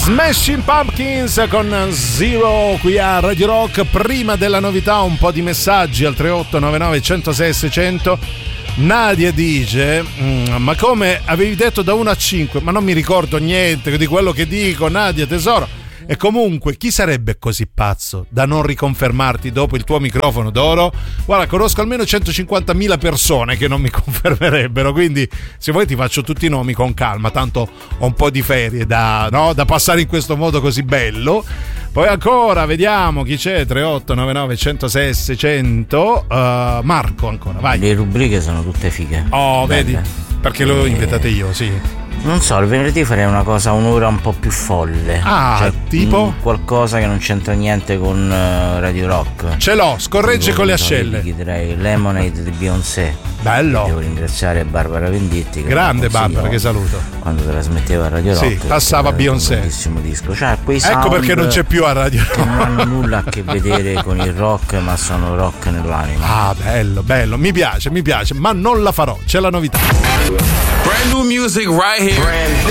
Smashing Pumpkins con Zero qui a Radio Rock. Prima della novità un po' di messaggi al 3899 106 600. Nadia dice: ma come avevi detto da 1 a 5? Ma non mi ricordo niente di quello che dico, Nadia tesoro. E comunque chi sarebbe così pazzo da non riconfermarti dopo il tuo microfono d'oro? Guarda, conosco almeno 150.000 persone che non mi confermerebbero, quindi se vuoi ti faccio tutti i nomi con calma, tanto ho un po' di ferie da passare in questo modo così bello. Poi ancora vediamo chi c'è. 3899 106 600. Marco ancora, vai. Le rubriche sono tutte fighe. Oh, belle. Vedi? Perché lo inventate io, sì. Non so, il venerdì farei una cosa un'ora un po' più folle. Ah, cioè, tipo? Qualcosa che non c'entra niente con Radio Rock. Ce l'ho, scorregge con le ascelle. Ti direi Lemonade di Beyoncé. Bello. Devo ringraziare Barbara Venditti. Grande Barbara, che saluto. Quando trasmetteva a Radio Rock. Sì, passava Beyoncé. Un bellissimo disco. Cioè, quei sound ecco perché non c'è più a Radio Rock. Che non hanno nulla a che vedere con il rock, ma sono rock nell'anima. Ah, bello, bello. Mi piace, ma non la farò. C'è la novità. Brand new music right here.